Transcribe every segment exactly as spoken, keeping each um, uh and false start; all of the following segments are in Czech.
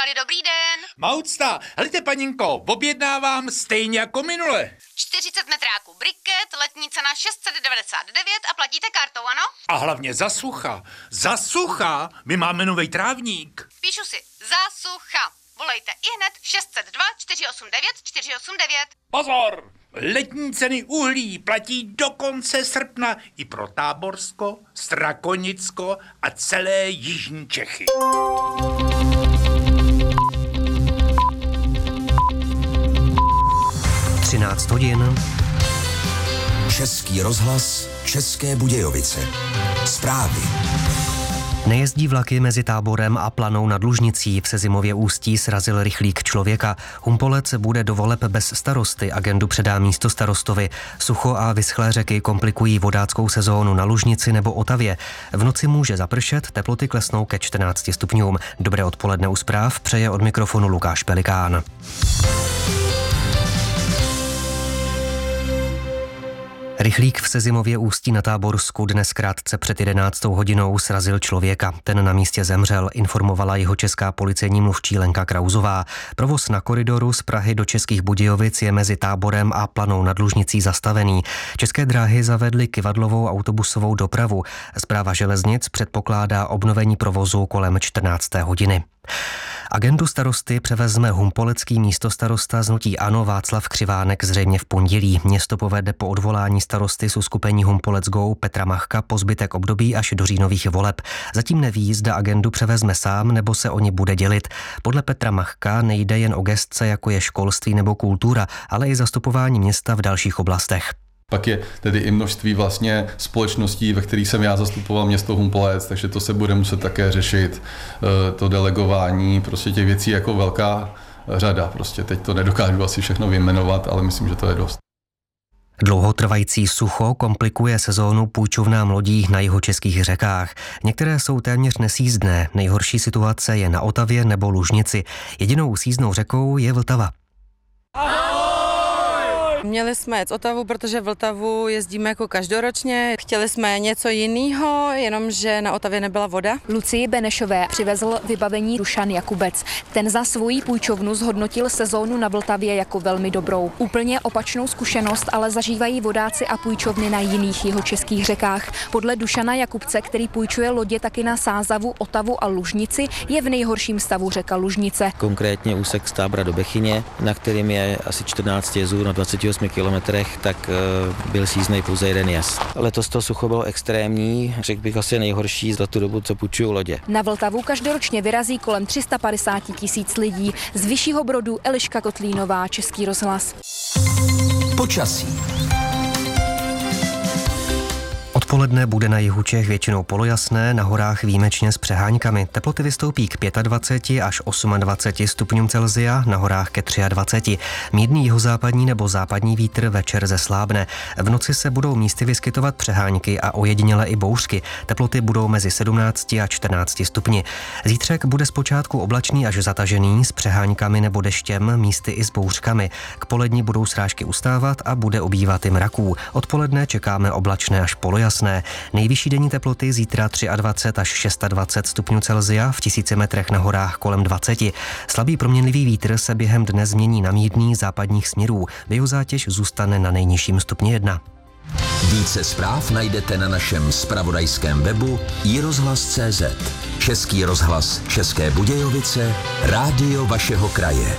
Michale, dobrý den. Maucta, helejte paninko, objednávám stejně jako minule. čtyřicet metráků briket, letní cena šest set devadesát devět a platíte kartou, ano? A hlavně za sucha. Za sucha, my máme novej trávník. Píšu si, za sucha. Volejte ihned šest set dva čtyři osm devět čtyři osm devět. Pozor! Letní ceny uhlí platí do konce srpna i pro Táborsko, Strakonicko a celé jižní Čechy. třináct hodin. Český rozhlas, České Budějovice. Zprávy. Nejezdí vlaky mezi Táborem a Planou nad Lužnicí. V Sezimově Ústí srazil rychlík člověka. Humpolec bude do voleb bez starosty, agendu předá místo starostovi. Sucho a vyschlé řeky komplikují vodáckou sezónu na Lužnici nebo Otavě. V noci může zapršet, teploty klesnou ke čtrnácti stupňům. Dobré odpoledne u zpráv přeje od mikrofonu Lukáš Pelikán. Rychlík v Sezimově Ústí na Táborsku dnes krátce před jedenáctou hodinou srazil člověka. Ten na místě zemřel, informovala jeho česká policejní mluvčí Lenka Krauzová. Provoz na koridoru z Prahy do Českých Budějovic je mezi Táborem a Planou nad Lužnicí zastavený. České dráhy zavedly kyvadlovou autobusovou dopravu. Správa železnic předpokládá obnovení provozu kolem čtrnácté hodiny. Agendu starosty převezme humpolecký místostarosta z hnutí ANO Václav Křivánek zřejmě v pondělí. Město povede po odvolání starosty z uskupení Humpolec Go Petra Machka po zbytek období až do říjnových voleb. Zatím neví, zda agendu převezme sám nebo se o ní bude dělit. Podle Petra Machka nejde jen o gestce, jako je školství nebo kultura, ale i zastupování města v dalších oblastech. Pak je tedy i množství vlastně společností, ve kterých jsem já zastupoval město Humpolec, takže to se bude muset také řešit, to delegování, prostě těch věcí jako velká řada. Prostě teď to nedokážu asi všechno vyjmenovat, ale myslím, že to je dost. Dlouhotrvající sucho komplikuje sezónu půjčovnám lodí na jihočeských řekách. Některé jsou téměř nesjízdné, nejhorší situace je na Otavě nebo Lužnici. Jedinou sízdnou řekou je Vltava. Měli jsme jet z Otavu, protože v Vltavu jezdíme jako každoročně. Chtěli jsme něco jiného, jenomže na Otavě nebyla voda. Lucii Benešové přivezl vybavení Dušan Jakubec. Ten za svoji půjčovnu zhodnotil sezónu na Vltavě jako velmi dobrou. Úplně opačnou zkušenost ale zažívají vodáci a půjčovny na jiných jihočeských řekách. Podle Dušana Jakubce, který půjčuje lodě taky na Sázavu, Otavu a Lužnici, je v nejhorším stavu řeka Lužnice. Konkrétně úsek z Tábora do Bechyně, na kterým je asi čtrnáct jezů na dvaceti osmi kilometrech, tak byl síznej pouze jeden jez. Letos to sucho bylo extrémní, řekl bych asi nejhorší za tu dobu, co půjčují lodě. Na Vltavu každoročně vyrazí kolem tři sta padesát tisíc lidí. Z Vyššího Brodu Eliška Kotlínová, Český rozhlas. Počasí. Odpoledne bude na jihu Čech většinou polojasné, na horách výjimečně s přeháňkami. Teploty vystoupí k dvaceti pěti až dvaceti osmi stupňům Celsia, na horách ke dvaceti třemi. Mírný jihozápadní nebo západní vítr večer zeslábne. V noci se budou místy vyskytovat přeháňky a ojediněle i bouřky. Teploty budou mezi sedmnácti a čtrnácti stupni. Zítřek bude zpočátku oblačný až zatažený s přeháňkami nebo deštěm, místy i s bouřkami. K poledni budou srážky ustávat a bude ubývat i mraků. Odpoledne čekáme oblačné až polojasné. Nejvyšší denní teploty zítra dvacet tři až dvacet šest stupňů Celsia, v tisíci metrech na horách kolem dvaceti. Slabý proměnlivý vítr se během dne změní na mírný západních směrů. Biozátěž zůstane na nejnižším stupni jedna. Více zpráv najdete na našem zpravodajském webu i rozhlas tečka cé zet. Český rozhlas České Budějovice, rádio vašeho kraje.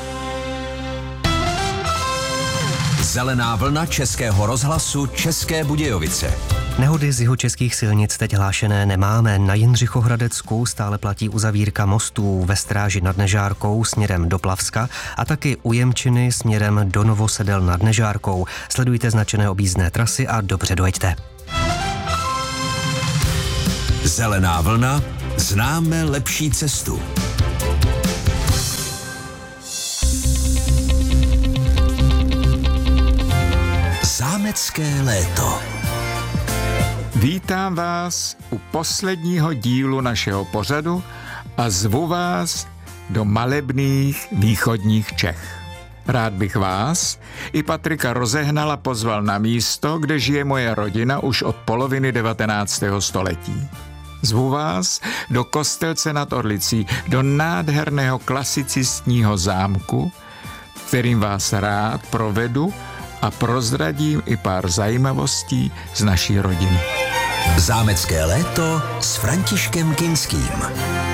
Zelená vlna Českého rozhlasu České Budějovice. Nehody z jihočeských silnic teď hlášené nemáme. Na Jindřichohradecku stále platí uzavírka mostů, ve Stráži nad Nežárkou směrem do Plavska a taky u Jemčiny směrem do Novosedel nad Nežárkou. Sledujte značené objízdné trasy a dobře dojeďte. Zelená vlna, známe lepší cestu. Zámecké léto. Vítám vás u posledního dílu našeho pořadu a zvu vás do malebných východních Čech. Rád bych vás i Patrika Rozehnala pozval na místo, kde žije moje rodina už od poloviny devatenáctého století. Zvu vás do Kostelce nad Orlicí, do nádherného klasicistního zámku, kterým vás rád provedu a prozradím i pár zajímavostí z naší rodiny. Zámecké léto s Františkem Kinským.